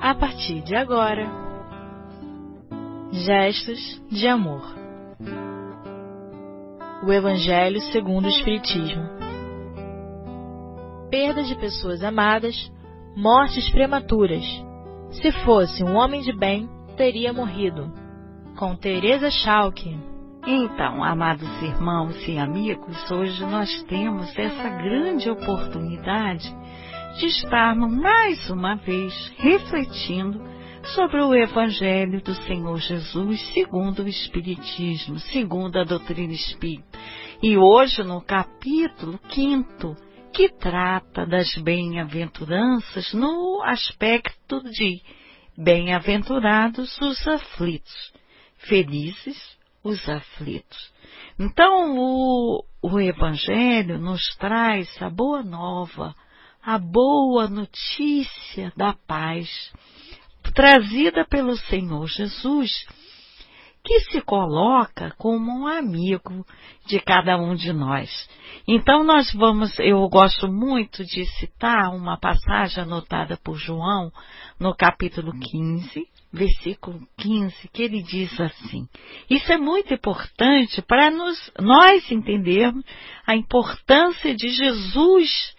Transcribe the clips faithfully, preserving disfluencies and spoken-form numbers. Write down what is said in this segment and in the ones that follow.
a partir de agora. Gestos de amor. O Evangelho segundo o Espiritismo. Perda de pessoas amadas, mortes prematuras. Se fosse um homem de bem, teria morrido. Com Teresa Schalke. Então, amados irmãos e amigos, hoje nós temos essa grande oportunidade de estarmos mais uma vez refletindo sobre o Evangelho do Senhor Jesus segundo o Espiritismo, segundo a doutrina espírita. E hoje no capítulo quinto, que trata das bem-aventuranças no aspecto de bem-aventurados os aflitos, felizes os aflitos. Então, o, o Evangelho nos traz a boa nova, a boa notícia da paz, trazida pelo Senhor Jesus, que se coloca como um amigo de cada um de nós. Então, nós vamos, eu gosto muito de citar uma passagem anotada por João, no capítulo quinze, versículo quinze, que ele diz assim. Isso é muito importante para nos, nós entendermos a importância de Jesus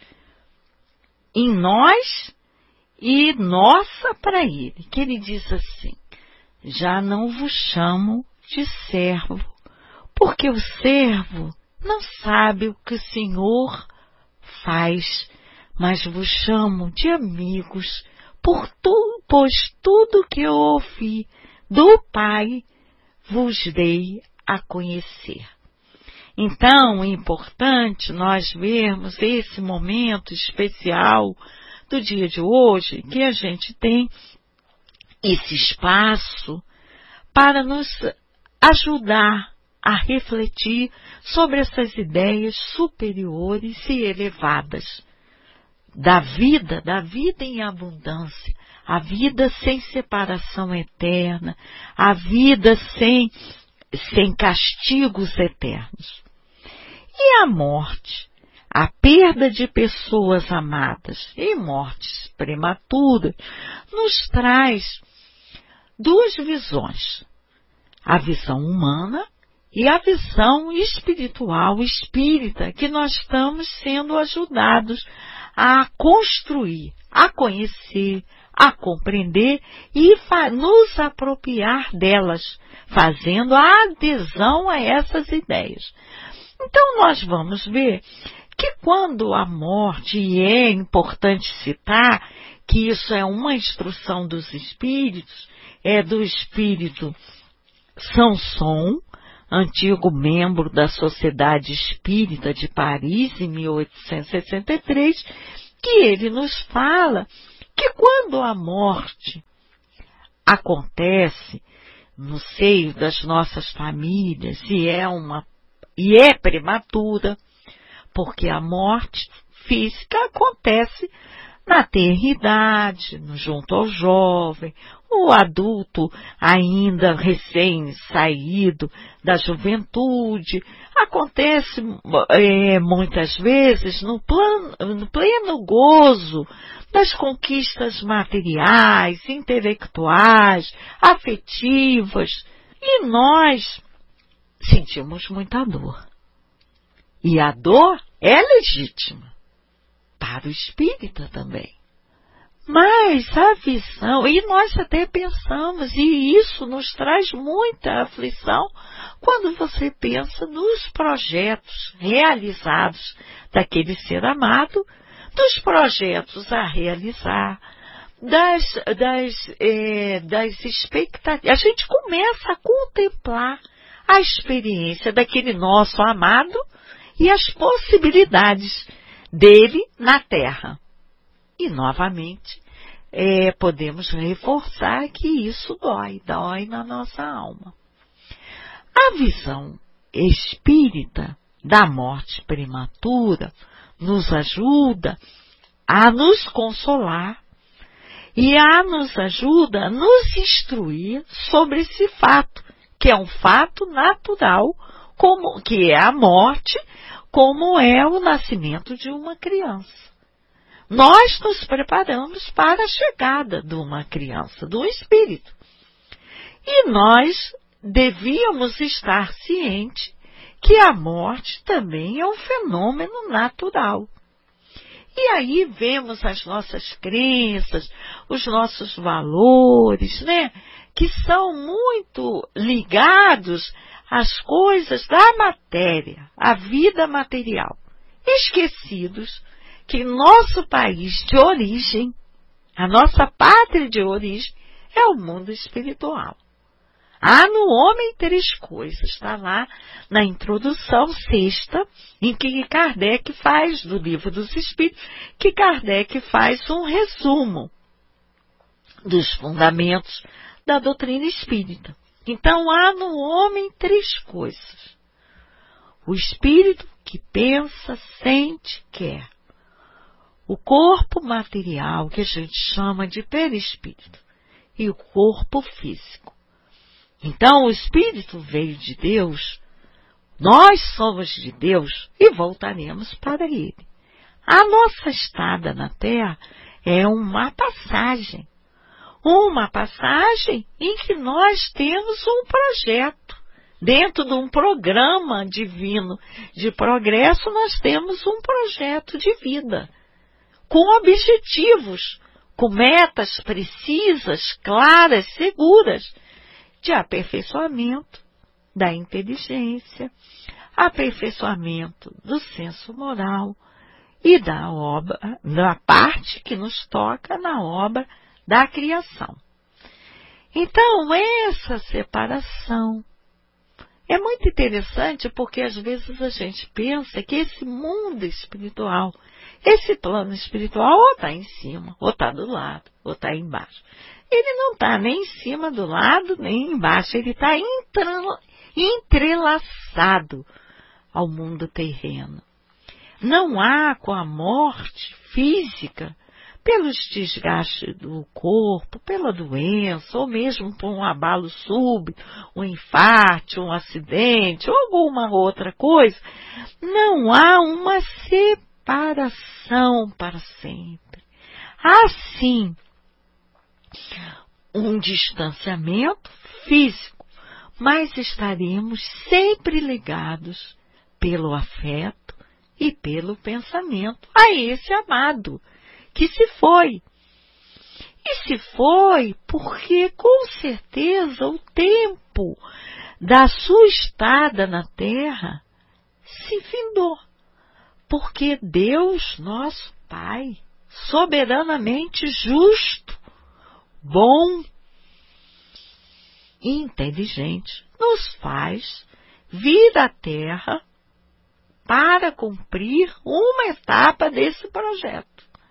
em nós e nossa para ele. Que ele diz assim: já não vos chamo de servo, porque o servo não sabe o que o Senhor faz, mas vos chamo de amigos, por tu, pois tudo que eu ouvi do Pai vos dei a conhecer. Então, é importante nós vermos esse momento especial do dia de hoje, que a gente tem esse espaço para nos ajudar a refletir sobre essas ideias superiores e elevadas da vida, da vida em abundância, a vida sem separação eterna, a vida sem, sem castigos eternos. E a morte, a perda de pessoas amadas e mortes prematuras, nos traz duas visões, a visão humana e a visão espiritual, espírita, que nós estamos sendo ajudados a construir, a conhecer, a compreender e nos apropriar delas, fazendo a adesão a essas ideias. Então, nós vamos ver que quando a morte, e é importante citar que isso é uma instrução dos espíritos, é do espírito Sanson, antigo membro da Sociedade Espírita de Paris, em mil oitocentos e sessenta e três, que ele nos fala que quando a morte acontece no seio das nossas famílias e é uma e é prematura, porque a morte física acontece na tenridade, junto ao jovem, o adulto ainda recém-saído da juventude. Acontece é, muitas vezes no, plano, no pleno gozo das conquistas materiais, intelectuais, afetivas, e nós sentimos muita dor. E a dor é legítima para o espírita também. Mas a visão, e nós até pensamos, e isso nos traz muita aflição, quando você pensa nos projetos realizados daquele ser amado, dos projetos a realizar, das, das, é, das expectativas. A gente começa a contemplar a experiência daquele nosso amado e as possibilidades dele na Terra. E, novamente, é, podemos reforçar que isso dói, dói na nossa alma. A visão espírita da morte prematura nos ajuda a nos consolar e a nos ajuda a nos instruir sobre esse fato, que é um fato natural, como, que é a morte, como é o nascimento de uma criança. nós nos preparamos para a chegada de uma criança, do Espírito. E nós devíamos estar cientes que a morte também é um fenômeno natural. E aí vemos as nossas crenças, os nossos valores, né, que são muito ligados às coisas da matéria, à vida material, esquecidos que nosso país de origem, a nossa pátria de origem, é o mundo espiritual. Há no homem três coisas, está lá na introdução sexta, em que Kardec faz, do Livro dos Espíritos, que Kardec faz um resumo dos fundamentos da doutrina espírita. Então, há no homem três coisas. O espírito que pensa, sente, quer. O corpo material, que a gente chama de perispírito, e o corpo físico. Então, o Espírito veio de Deus, nós somos de Deus e voltaremos para Ele. A nossa estada na Terra é uma passagem. Uma passagem em que nós temos um projeto. Dentro de um programa divino de progresso, nós temos um projeto de vida, com objetivos, com metas precisas, claras, seguras, de aperfeiçoamento da inteligência, aperfeiçoamento do senso moral e da obra, da parte que nos toca na obra da criação. Então, essa separação é muito interessante, porque às vezes a gente pensa que esse mundo espiritual, esse plano espiritual, ou está em cima, ou está do lado, ou está embaixo. Ele não está nem em cima do lado, nem embaixo. Ele está entrelaçado ao mundo terreno. Não há, com a morte física, pelos desgastes do corpo, pela doença, ou mesmo por um abalo súbito, um infarto, um acidente, ou alguma outra coisa, não há uma separação para sempre. Há, sim, um distanciamento físico, mas estaremos sempre ligados pelo afeto e pelo pensamento a esse amado que se foi. E se foi porque, com certeza, o tempo da sua estada na Terra se findou. Porque Deus, nosso Pai, soberanamente justo, bom e inteligente, nos faz vir à Terra para cumprir uma etapa desse projeto.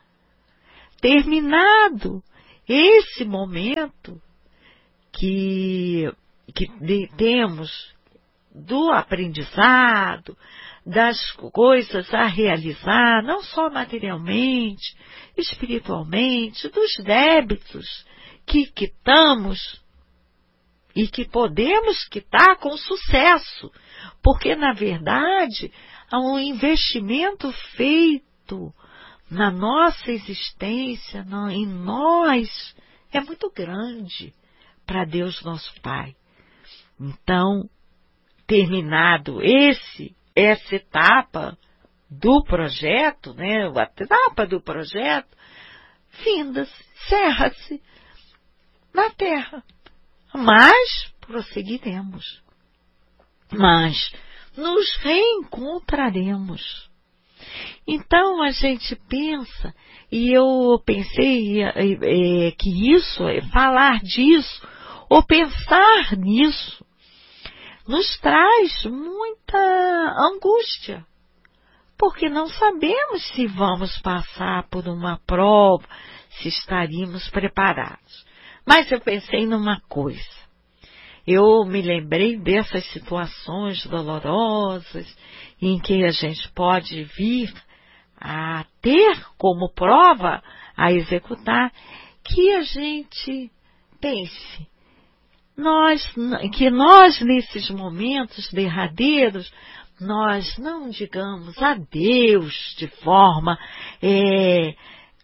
Terminado esse momento que, que de, temos do aprendizado, das coisas a realizar, não só materialmente, espiritualmente, dos débitos que quitamos e que podemos quitar com sucesso, porque, na verdade, há um investimento feito na nossa existência, em nós, é muito grande para Deus nosso Pai. Então, terminado esse, essa etapa do projeto, né, a etapa do projeto, finda-se, cerra-se na Terra. Mas prosseguiremos. Mas nos reencontraremos. Então a gente pensa, e eu pensei é, é, que isso, é, falar disso, ou pensar nisso, nos traz muita angústia, porque não sabemos se vamos passar por uma prova, se estaríamos preparados. Mas eu pensei numa coisa, eu me lembrei dessas situações dolorosas em que a gente pode vir a ter como prova a executar, que a gente pense, nós, que nós nesses momentos derradeiros, nós não digamos adeus de forma é,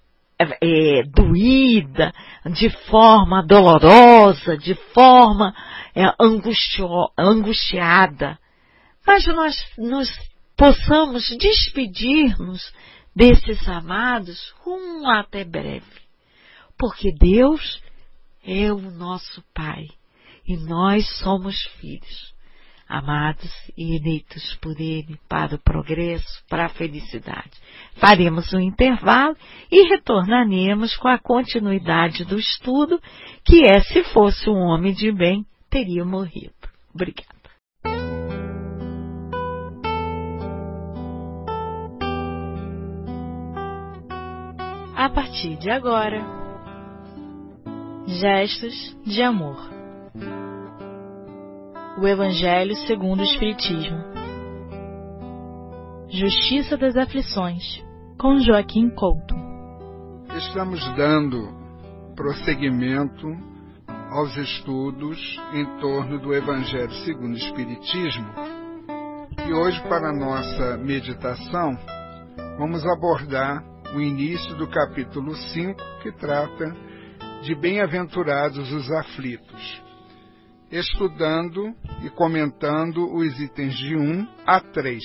é, doída, de forma dolorosa, de forma é, angustio, angustiada, mas nós nos possamos despedir-nos desses amados rumo até breve, porque Deus é o nosso Pai e nós somos filhos, amados e eleitos por Ele para o progresso, para a felicidade. Faremos um intervalo e retornaremos com a continuidade do estudo, que é: se fosse um homem de bem, teria morrido. Obrigada. A partir de agora, gestos de amor. O Evangelho segundo o Espiritismo. Justiça das Aflições, com Joaquim Couto. Estamos dando prosseguimento aos estudos em torno do Evangelho segundo o Espiritismo. E hoje, para a nossa meditação, vamos abordar o início do capítulo cinco, que trata de bem-aventurados os aflitos, estudando e comentando os itens de um a três.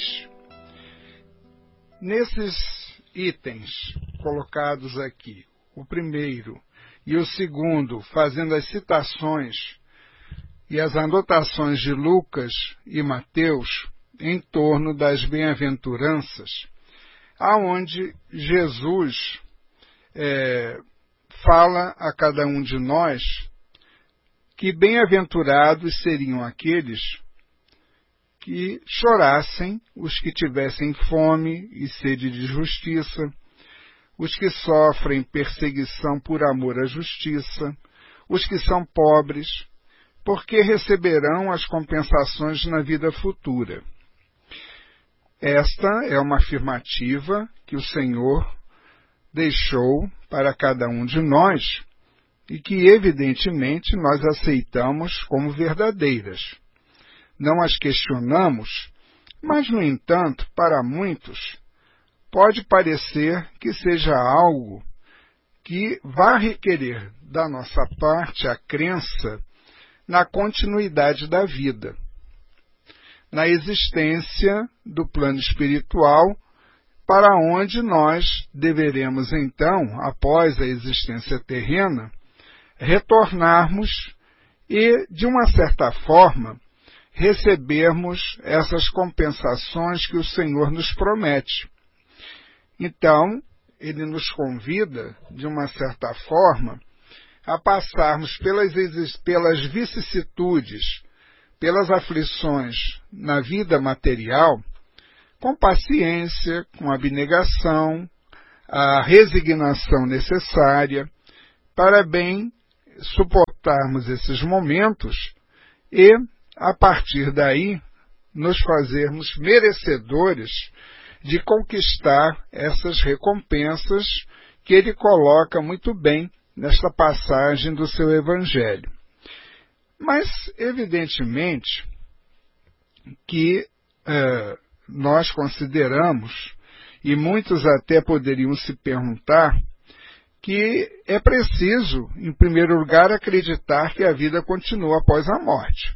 Nesses itens colocados aqui, o primeiro e o segundo, fazendo as citações e as anotações de Lucas e Mateus em torno das bem-aventuranças, aonde Jesus é, fala a cada um de nós que bem-aventurados seriam aqueles que chorassem, os que tivessem fome e sede de justiça, os que sofrem perseguição por amor à justiça, os que são pobres, porque receberão as compensações na vida futura. Esta é uma afirmativa que o Senhor deixou para cada um de nós e que, evidentemente, nós aceitamos como verdadeiras. Não as questionamos, mas, no entanto, para muitos, pode parecer que seja algo que vá requerer da nossa parte a crença na continuidade da vida, na existência do plano espiritual, para onde nós deveremos, então, após a existência terrena, retornarmos e, de uma certa forma, recebermos essas compensações que o Senhor nos promete. Então, Ele nos convida, de uma certa forma, a passarmos pelas, pelas vicissitudes, pelas aflições na vida material, com paciência, com abnegação, a resignação necessária, para bem suportarmos esses momentos e, a partir daí, nos fazermos merecedores de conquistar essas recompensas que ele coloca muito bem nesta passagem do seu Evangelho. Mas, evidentemente, que eh, nós consideramos, e muitos até poderiam se perguntar, que é preciso, em primeiro lugar, acreditar que a vida continua após a morte.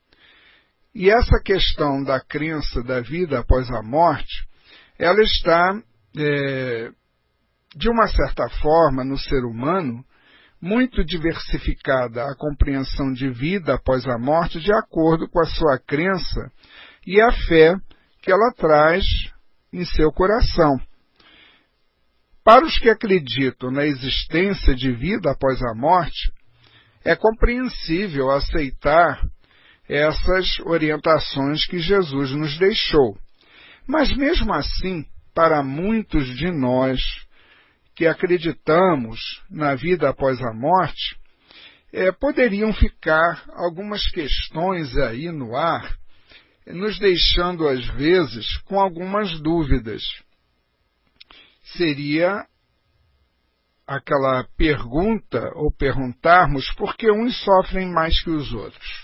E essa questão da crença da vida após a morte, ela está, é, de uma certa forma, no ser humano, muito diversificada a compreensão de vida após a morte de acordo com a sua crença e a fé que ela traz em seu coração. Para os que acreditam na existência de vida após a morte, é compreensível aceitar essas orientações que Jesus nos deixou. Mas mesmo assim, para muitos de nós que acreditamos na vida após a morte, é, poderiam ficar algumas questões aí no ar, nos deixando às vezes com algumas dúvidas. Seria aquela pergunta, ou perguntarmos, por que uns sofrem mais que os outros?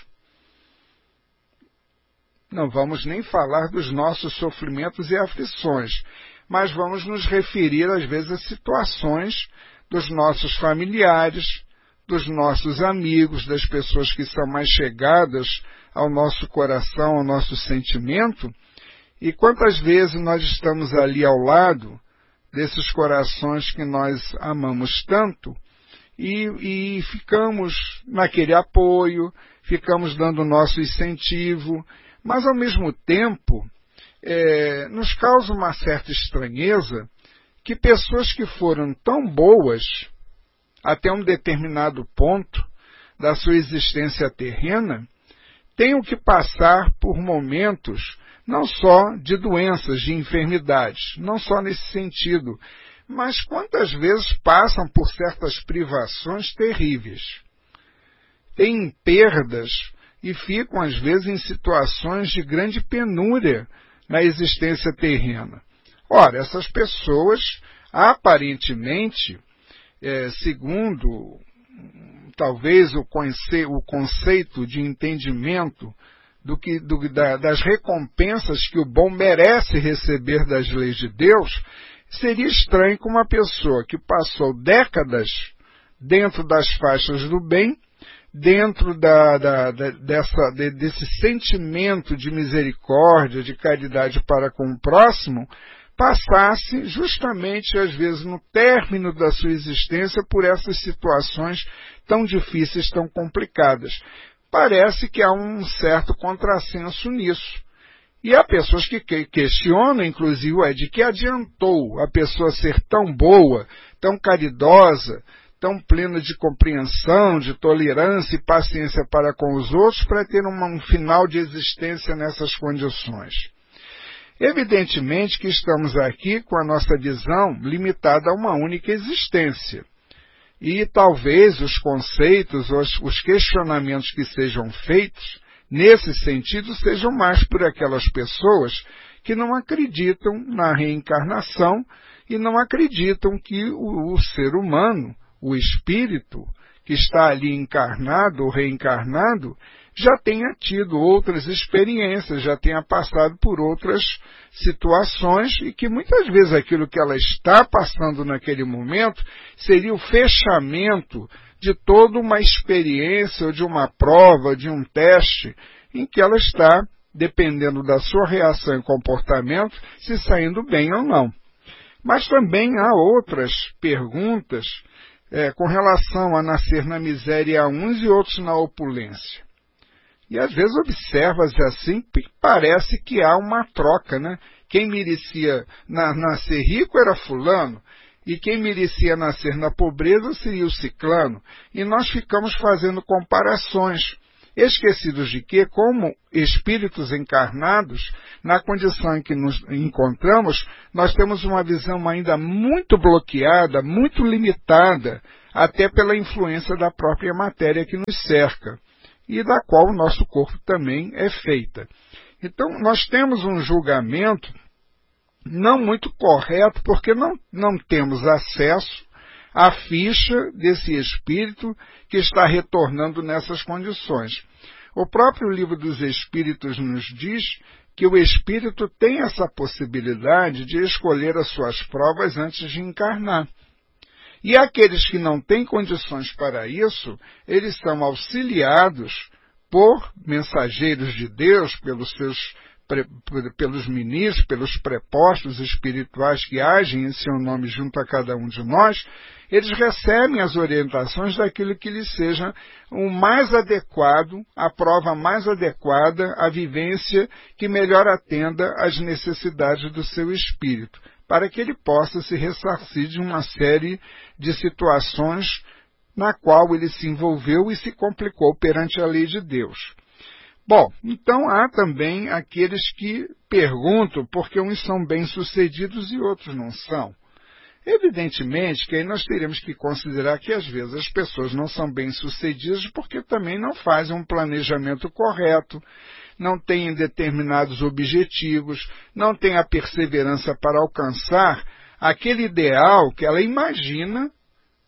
Não vamos nem falar dos nossos sofrimentos e aflições, mas vamos nos referir, às vezes, a situações dos nossos familiares, dos nossos amigos, das pessoas que são mais chegadas ao nosso coração, ao nosso sentimento, e quantas vezes nós estamos ali ao lado desses corações que nós amamos tanto, e, e ficamos naquele apoio, ficamos dando o nosso incentivo, mas ao mesmo tempo é, nos causa uma certa estranheza que pessoas que foram tão boas até um determinado ponto da sua existência terrena tenham que passar por momentos não só de doenças, de enfermidades, não só nesse sentido, mas quantas vezes passam por certas privações terríveis. Têm perdas e ficam, às vezes, em situações de grande penúria na existência terrena. Ora, essas pessoas, aparentemente, é, segundo talvez o, conce, o conceito de entendimento do que, do, da, das recompensas que o bom merece receber das leis de Deus, seria estranho que uma pessoa que passou décadas dentro das faixas do bem, dentro da, da, da, dessa, de, desse sentimento de misericórdia, de caridade para com o próximo, passasse justamente, às vezes, no término da sua existência, por essas situações tão difíceis, tão complicadas. Parece que há um certo contrassenso nisso. E há pessoas que questionam, inclusive, é de que adiantou a pessoa ser tão boa, tão caridosa, tão plena de compreensão, de tolerância e paciência para com os outros, para ter uma, um final de existência nessas condições. Evidentemente que estamos aqui com a nossa visão limitada a uma única existência. E talvez os conceitos, os, os questionamentos que sejam feitos, nesse sentido, sejam mais por aquelas pessoas que não acreditam na reencarnação e não acreditam que o, o ser humano, o espírito que está ali encarnado ou reencarnado, já tenha tido outras experiências, já tenha passado por outras situações e que muitas vezes aquilo que ela está passando naquele momento seria o fechamento de toda uma experiência, ou de uma prova, de um teste, em que ela está, dependendo da sua reação e comportamento, se saindo bem ou não. Mas também há outras perguntas é, com relação a nascer na miséria a uns e outros na opulência. E às vezes observa-se assim, parece que há uma troca, né? Quem merecia na, nascer rico era fulano, e quem merecia nascer na pobreza seria o ciclano. E nós ficamos fazendo comparações, esquecidos de que, como espíritos encarnados, na condição em que nos encontramos, nós temos uma visão ainda muito bloqueada, muito limitada, até pela influência da própria matéria que nos cerca, e da qual o nosso corpo também é feita. Então, nós temos um julgamento não muito correto, porque não, não temos acesso à ficha desse espírito que está retornando nessas condições. O próprio Livro dos Espíritos nos diz que o espírito tem essa possibilidade de escolher as suas provas antes de encarnar. E aqueles que não têm condições para isso, eles são auxiliados por mensageiros de Deus, pelos seus pelos ministros, pelos prepostos espirituais que agem em seu nome junto a cada um de nós, eles recebem as orientações daquilo que lhes seja o mais adequado, a prova mais adequada, a vivência que melhor atenda às necessidades do seu espírito, para que ele possa se ressarcir de uma série de situações na qual ele se envolveu e se complicou perante a lei de Deus. Bom, então há também aqueles que perguntam por que uns são bem-sucedidos e outros não são. Evidentemente que aí nós teremos que considerar que às vezes as pessoas não são bem-sucedidas porque também não fazem um planejamento correto, não têm determinados objetivos, não têm a perseverança para alcançar aquele ideal que ela imagina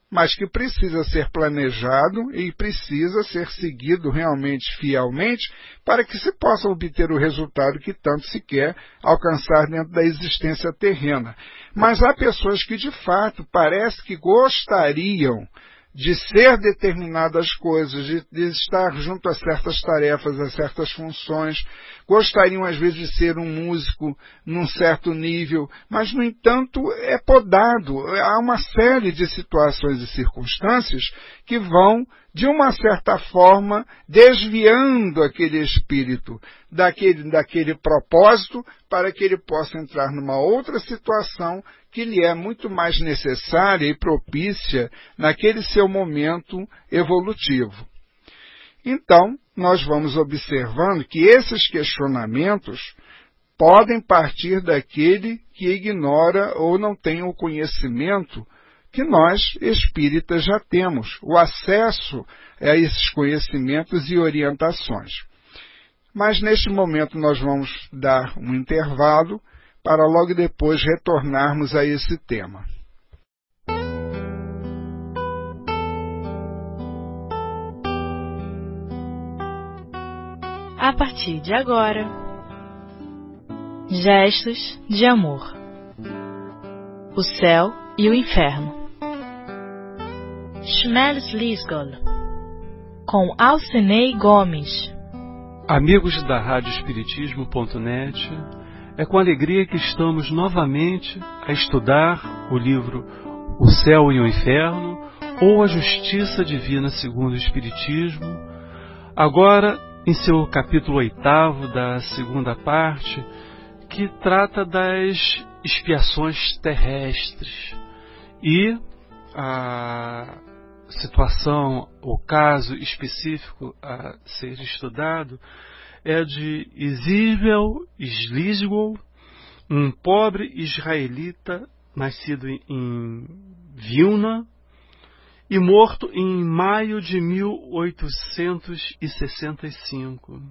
mas que precisa ser planejado e precisa ser seguido realmente fielmente para que se possa obter o resultado que tanto se quer alcançar dentro da existência terrena. Mas há pessoas que, de fato, parece que gostariam de ser determinadas coisas, de, de estar junto a certas tarefas, a certas funções, gostariam às vezes de ser um músico num certo nível, mas no entanto é podado. Há uma série de situações e circunstâncias que vão, de uma certa forma, desviando aquele espírito daquele, daquele propósito para que ele possa entrar numa outra situação que lhe é muito mais necessária e propícia naquele seu momento evolutivo. Então, nós vamos observando que esses questionamentos podem partir daquele que ignora ou não tem o conhecimento que nós, espíritas, já temos, o acesso a esses conhecimentos e orientações. Mas, neste momento, nós vamos dar um intervalo para logo depois retornarmos a esse tema. A partir de agora, gestos de amor. O céu e o inferno. Schmelzlisgol, com Alcenei Gomes. Amigos da rádio espiritismo ponto net, é com alegria que estamos novamente a estudar o livro O Céu e o Inferno, ou A Justiça Divina segundo o Espiritismo, agora em seu capítulo oitavo da segunda parte, que trata das expiações terrestres. E a situação, o caso específico a ser estudado é de Isível Slisgol, um pobre israelita nascido em Vilna e morto em maio de mil oitocentos e sessenta e cinco.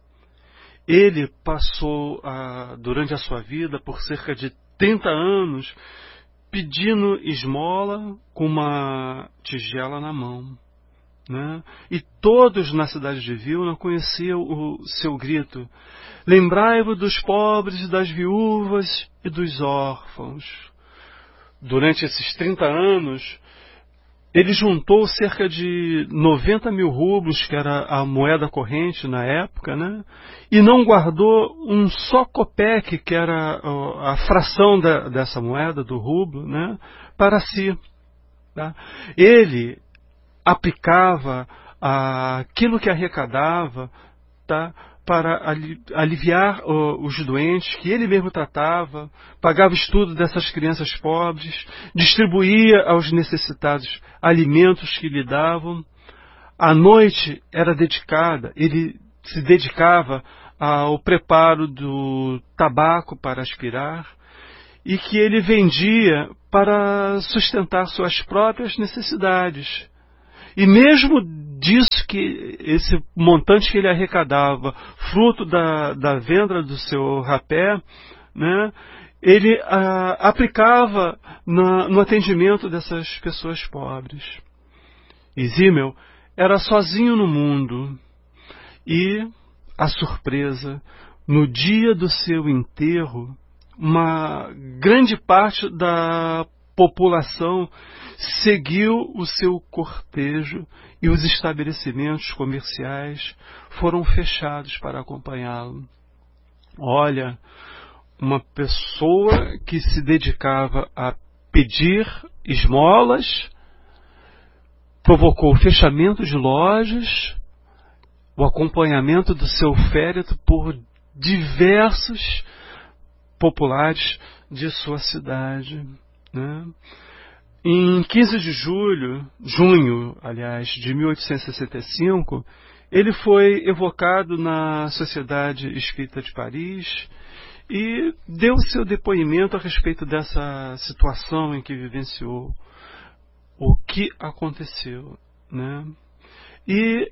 Ele passou, ah, durante a sua vida, por cerca de trinta anos, pedindo esmola com uma tigela na mão, né? E todos na cidade de Vilna conheciam o seu grito: lembrai-vos dos pobres, das viúvas e dos órfãos. Durante esses trinta anos, ele juntou cerca de noventa mil rublos, que era a moeda corrente na época, né? E não guardou um só copeque, que era a fração da, dessa moeda, do rublo, né? Para si. Tá? Ele aplicava ah, aquilo que arrecadava, tá? Para aliviar uh, os doentes, que ele mesmo tratava, pagava o estudo dessas crianças pobres, distribuía aos necessitados alimentos que lhe davam. A noite era dedicada, ele se dedicava ao preparo do tabaco para aspirar, e que ele vendia para sustentar suas próprias necessidades. E mesmo disso, que esse montante que ele arrecadava, fruto da, da venda do seu rapé, né, ele ah, aplicava na, no atendimento dessas pessoas pobres. E Zimmel era sozinho no mundo. E, a surpresa, no dia do seu enterro, uma grande parte da população seguiu o seu cortejo e os estabelecimentos comerciais foram fechados para acompanhá-lo. Olha, uma pessoa que se dedicava a pedir esmolas provocou o fechamento de lojas, o acompanhamento do seu féretro por diversos populares de sua cidade, né? Em quinze de julho, junho, aliás, de mil oitocentos e sessenta e cinco, ele foi evocado na Sociedade Espírita de Paris e deu seu depoimento a respeito dessa situação em que vivenciou, o que aconteceu, né? E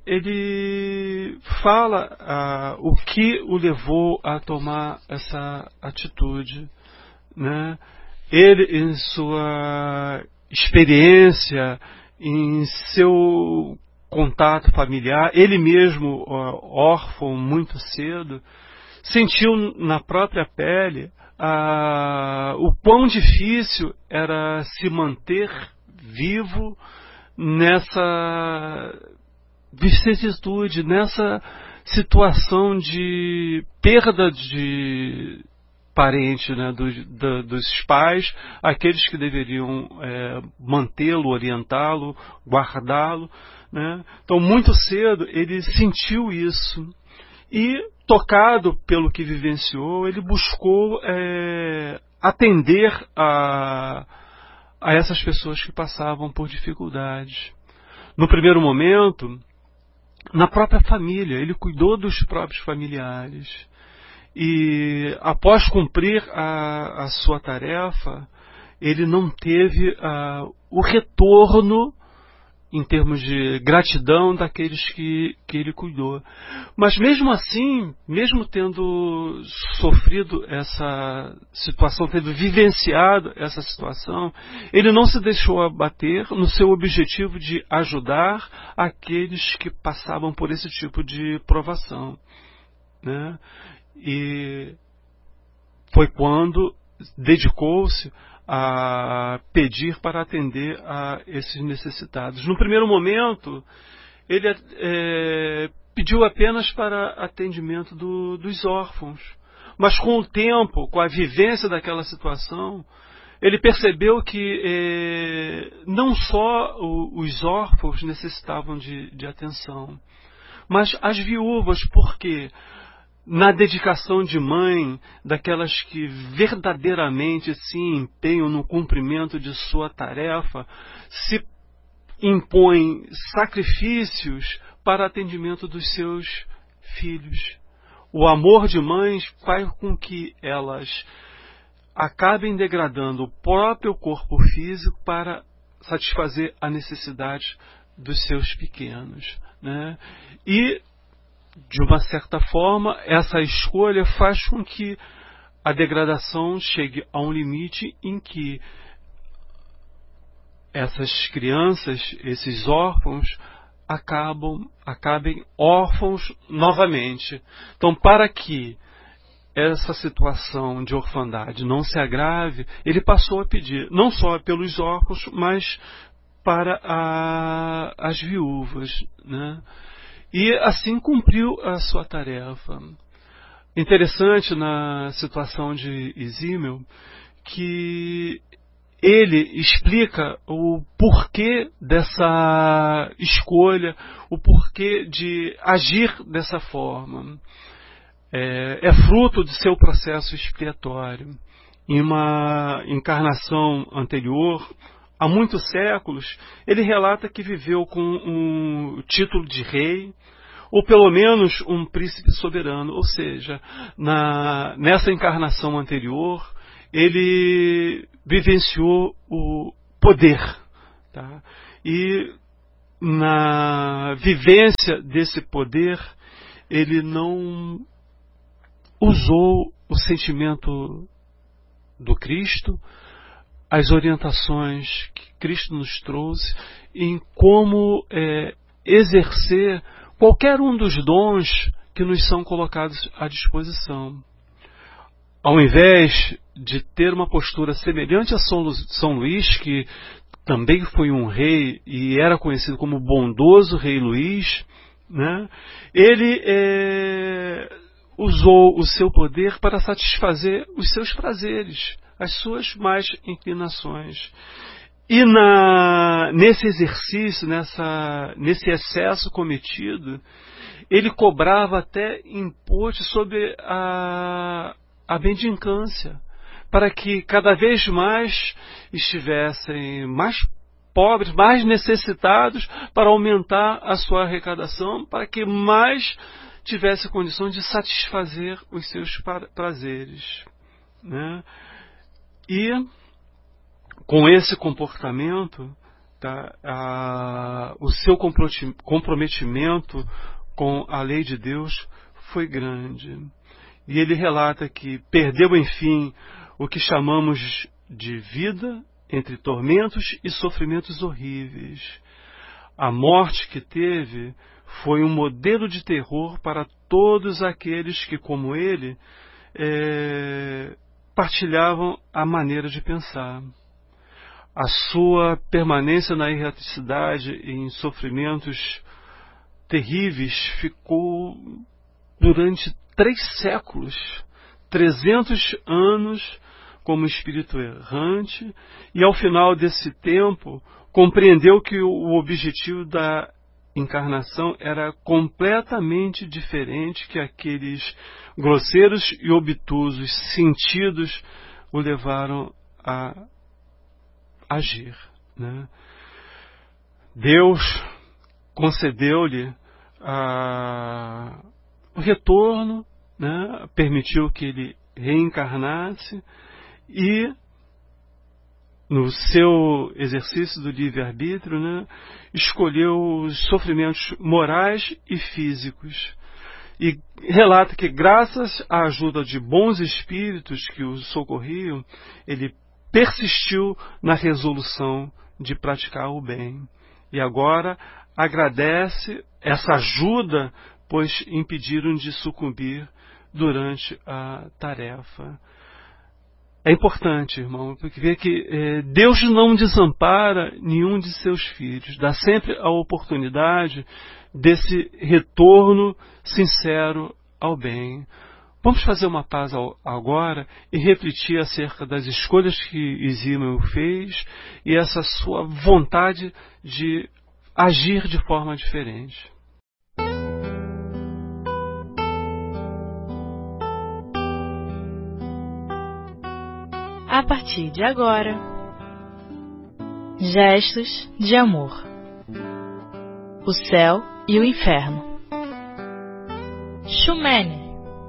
ele fala ah, o que o levou a tomar essa atitude, né? Ele, em sua experiência, em seu contato familiar, ele mesmo, órfão muito cedo, sentiu na própria pele ah, o quão difícil era se manter vivo nessa vicissitude, nessa situação de perda de parente, né, dos, da, dos pais, aqueles que deveriam é, mantê-lo, orientá-lo, guardá-lo, né? Então, muito cedo, ele sentiu isso e, tocado pelo que vivenciou, ele buscou é, atender a, a essas pessoas que passavam por dificuldades. No primeiro momento, na própria família, ele cuidou dos próprios familiares. E após cumprir a, a sua tarefa, ele não teve uh, o retorno em termos de gratidão daqueles que, que ele cuidou. Mas mesmo assim, mesmo tendo sofrido essa situação, tendo vivenciado essa situação, ele não se deixou abater no seu objetivo de ajudar aqueles que passavam por esse tipo de provação, né? E foi quando dedicou-se a pedir para atender a esses necessitados. No primeiro momento, ele é, pediu apenas para atendimento do, dos órfãos. Mas com o tempo, com a vivência daquela situação, ele percebeu que é, não só o, os órfãos necessitavam de, de atenção, mas as viúvas, porque na dedicação de mãe, daquelas que verdadeiramente se empenham no cumprimento de sua tarefa, se impõem sacrifícios para atendimento dos seus filhos. O amor de mães faz com que elas acabem degradando o próprio corpo físico para satisfazer a necessidade dos seus pequenos, né? E de uma certa forma, essa escolha faz com que a degradação chegue a um limite em que essas crianças, esses órfãos, acabam, acabem órfãos novamente. Então, para que essa situação de orfandade não se agrave, ele passou a pedir, não só pelos órfãos, mas para a, as viúvas, né? E assim cumpriu a sua tarefa. Interessante na situação de Isímio que ele explica o porquê dessa escolha, o porquê de agir dessa forma. É, é fruto de seu processo expiatório. Em uma encarnação anterior, há muitos séculos, ele relata que viveu com um título de rei, ou pelo menos um príncipe soberano, ou seja, na, nessa encarnação anterior, ele vivenciou o poder, tá? E na vivência desse poder, ele não usou o sentimento do Cristo, as orientações que Cristo nos trouxe em como é, exercer qualquer um dos dons que nos são colocados à disposição. Ao invés de ter uma postura semelhante a São, Lu, São Luís, que também foi um rei e era conhecido como bondoso rei Luís, né, ele é, usou o seu poder para satisfazer os seus prazeres, as suas más inclinações. E na, nesse exercício, nessa, nesse excesso cometido, ele cobrava até imposto sobre a, a mendicância, para que cada vez mais estivessem mais pobres, mais necessitados, para aumentar a sua arrecadação, para que mais tivesse condição de satisfazer os seus prazeres, né? E com esse comportamento, tá, a, o seu comprometimento com a lei de Deus foi grande. E ele relata que perdeu, enfim, o que chamamos de vida entre tormentos e sofrimentos horríveis. A morte que teve foi um modelo de terror para todos aqueles que, como ele, é, partilhavam a maneira de pensar. A sua permanência na erraticidade e em sofrimentos terríveis ficou durante três séculos, trezentos anos como espírito errante, e ao final desse tempo compreendeu que o objetivo da encarnação era completamente diferente que aqueles grosseiros e obtusos sentidos o levaram a agir, né? Deus concedeu-lhe a, o retorno, né? Permitiu que ele reencarnasse e, no seu exercício do livre-arbítrio, né, escolheu os sofrimentos morais e físicos. E relata que, graças à ajuda de bons espíritos que o socorriam, ele persistiu na resolução de praticar o bem. E agora agradece essa ajuda, pois impediram de sucumbir durante a tarefa. É importante, irmão, porque vê que é, Deus não desampara nenhum de seus filhos, dá sempre a oportunidade desse retorno sincero ao bem. Vamos fazer uma paz agora e refletir acerca das escolhas que Isímael fez e essa sua vontade de agir de forma diferente. A partir de agora, gestos de amor. O céu e o inferno. Xumene,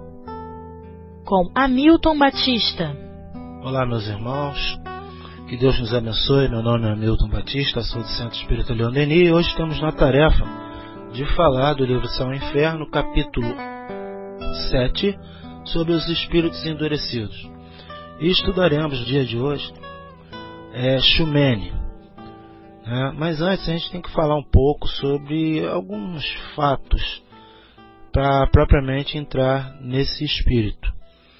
com Hamilton Batista. Olá, meus irmãos, que Deus nos abençoe. Meu nome é Hamilton Batista, sou do Centro Espírita Leon Denis e hoje estamos na tarefa de falar do livro Céu e Inferno, capítulo sete, sobre os espíritos endurecidos. E estudaremos no dia de hoje é, Xumene. Né? Mas antes a gente tem que falar um pouco sobre alguns fatos para propriamente entrar nesse espírito.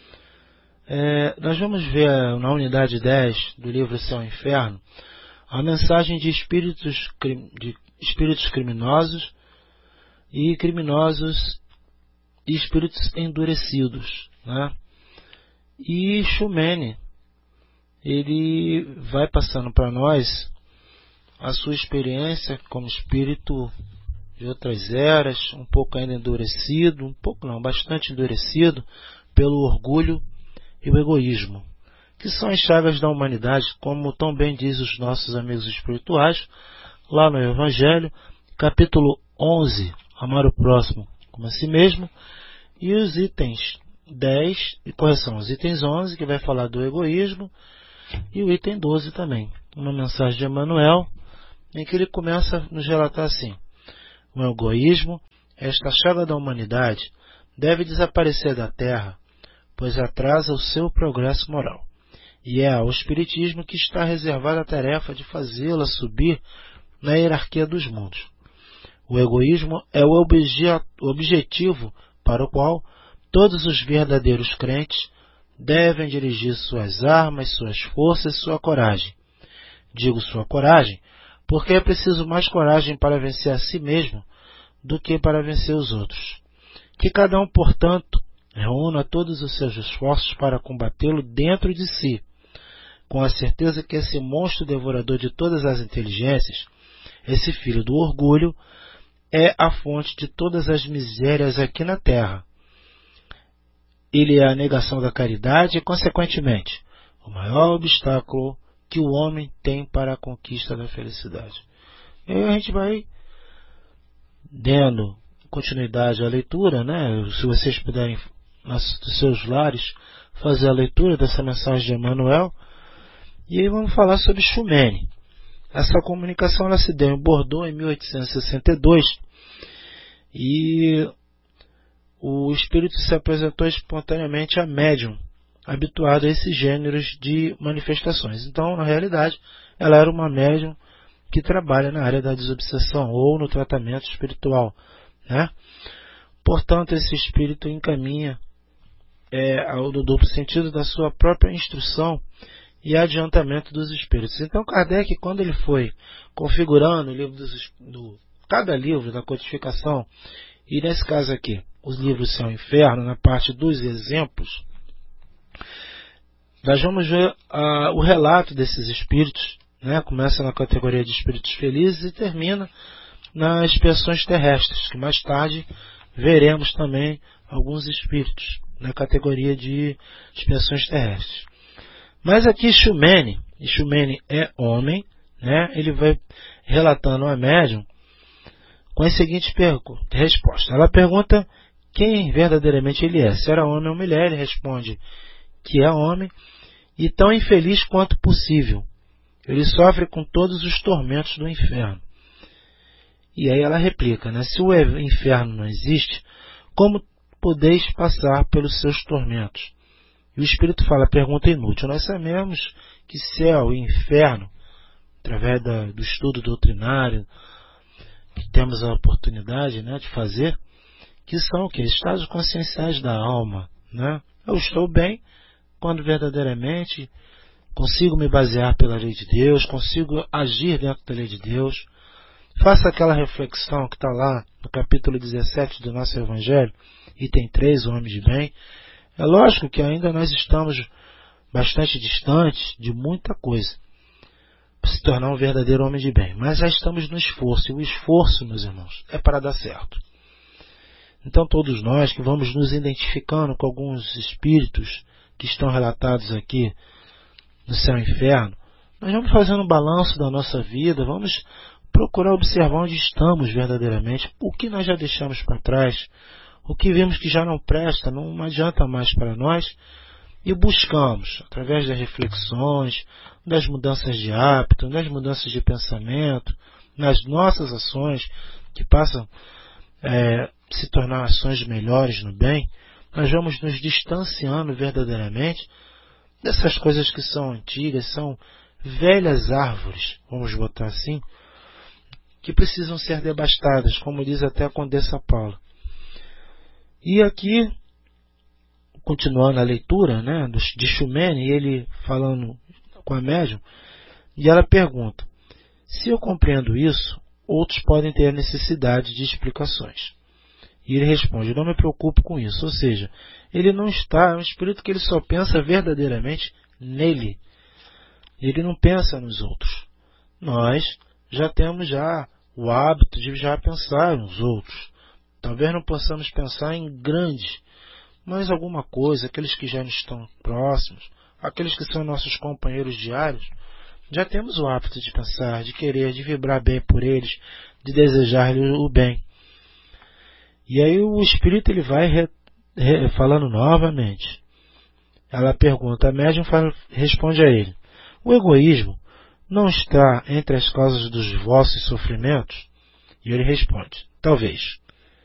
É, nós vamos ver na unidade dez do livro Céu e Inferno a mensagem de espíritos, de espíritos criminosos e criminosos e espíritos endurecidos, né? E Xumene, ele vai passando para nós a sua experiência como espírito de outras eras, um pouco ainda endurecido, um pouco não, bastante endurecido pelo orgulho e o egoísmo, que são as chagas da humanidade, como tão bem diz os nossos amigos espirituais, lá no Evangelho, capítulo onze, amar o próximo como a si mesmo, e os itens dez, e correção, os itens onze, que vai falar do egoísmo, e o item doze também, uma mensagem de Emmanuel, em que ele começa a nos relatar assim: o egoísmo, esta chaga da humanidade, deve desaparecer da Terra, pois atrasa o seu progresso moral, e é ao Espiritismo que está reservada a tarefa de fazê-la subir na hierarquia dos mundos. O egoísmo é o objetivo para o qual todos os verdadeiros crentes devem dirigir suas armas, suas forças, sua coragem. Digo sua coragem, porque é preciso mais coragem para vencer a si mesmo do que para vencer os outros. Que cada um, portanto, reúna todos os seus esforços para combatê-lo dentro de si, com a certeza que esse monstro devorador de todas as inteligências, esse filho do orgulho, é a fonte de todas as misérias aqui na Terra. Ele é a negação da caridade e, consequentemente, o maior obstáculo que o homem tem para a conquista da felicidade. E aí a gente vai dando continuidade à leitura, né? Se vocês puderem, nos seus lares, fazer a leitura dessa mensagem de Emmanuel. E aí vamos falar sobre Xumene. Essa comunicação ela se deu em Bordeaux em mil oitocentos e sessenta e dois e o espírito se apresentou espontaneamente a médium habituada a esses gêneros de manifestações. Então, na realidade, ela era uma médium que trabalha na área da desobsessão ou no tratamento espiritual, né? Portanto, esse espírito encaminha é, ao do duplo sentido da sua própria instrução e adiantamento dos espíritos. Então, Kardec, quando ele foi configurando o livro dos, do, cada livro da codificação, e nesse caso aqui, os livros Céu e Inferno, na parte dos exemplos, nós vamos ver uh, o relato desses espíritos, né? Começa na categoria de espíritos felizes e termina nas expiações terrestres, que mais tarde veremos também alguns espíritos na categoria de expiações terrestres. Mas aqui Xumene, e Xumene é homem, né? Ele vai relatando a médium com a seguinte resposta. Ela pergunta quem verdadeiramente ele é, se era homem ou mulher. Ele responde que é homem e tão infeliz quanto possível. Ele sofre com todos os tormentos do inferno. E aí ela replica, né? Se o inferno não existe, como podeis passar pelos seus tormentos? E o Espírito fala, pergunta inútil. Nós sabemos que céu e inferno, através da, do estudo doutrinário, que temos a oportunidade, né, de fazer, que são o quê? Estados conscienciais da alma, né? Eu estou bem quando verdadeiramente consigo me basear pela lei de Deus, consigo agir dentro da lei de Deus. Faça aquela reflexão que está lá no capítulo dezessete do nosso Evangelho, item três, o homem de bem. É lógico que ainda nós estamos bastante distantes de muita coisa para se tornar um verdadeiro homem de bem, mas já estamos no esforço, e o esforço, meus irmãos, é para dar certo. Então todos nós que vamos nos identificando com alguns espíritos que estão relatados aqui no Céu e Inferno, nós vamos fazendo um balanço da nossa vida, vamos procurar observar onde estamos verdadeiramente, o que nós já deixamos para trás, o que vimos que já não presta, não adianta mais para nós, e buscamos, através das reflexões, das mudanças de hábito, das mudanças de pensamento, nas nossas ações, que passam é, se tornar ações melhores no bem, nós vamos nos distanciando verdadeiramente dessas coisas que são antigas, são velhas árvores, vamos botar assim, que precisam ser devastadas, como diz até a Condessa Paula. E aqui, continuando a leitura, né, de Xumene, ele falando com a médium, e ela pergunta, se eu compreendo isso, outros podem ter necessidade de explicações. E ele responde, não me preocupo com isso, ou seja, ele não está, é um espírito que ele só pensa verdadeiramente nele. Ele não pensa nos outros. Nós já temos já o hábito de já pensar nos outros. Talvez não possamos pensar em grandes, mas alguma coisa, aqueles que já nos estão próximos, aqueles que são nossos companheiros diários, já temos o hábito de pensar, de querer, de vibrar bem por eles, de desejar-lhes o bem. E aí o espírito ele vai re, re, falando novamente. Ela pergunta, a médium fala, responde a ele, o egoísmo não está entre as causas dos vossos sofrimentos? E ele responde, talvez.